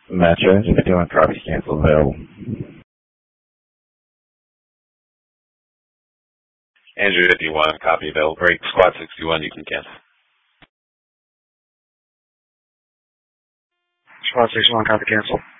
Metro, Engine 51, copy, cancel available. Andrew 51, copy available. Break, squad 61, you can cancel. Squad 61, copy, cancel.